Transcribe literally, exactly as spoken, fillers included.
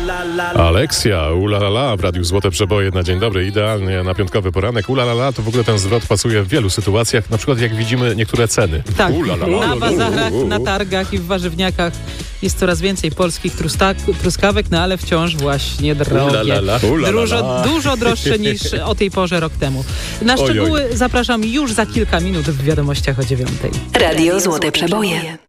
Aleksja, ulalala, w Radiu Złote Przeboje na dzień dobry, idealnie na piątkowy poranek. Ulalala, to w ogóle ten zwrot pasuje w wielu sytuacjach, na przykład jak widzimy niektóre ceny. Tak, Ulalala. na bazarach, na targach i w warzywniakach jest coraz więcej polskich trusta- truskawek, no ale wciąż właśnie drogie. Ulalala. Ulalala. Dużo, dużo droższe niż o tej porze rok temu. Na szczegóły Oj, oj. zapraszam już za kilka minut w wiadomościach o dziewiątej. Radio Złote Przeboje.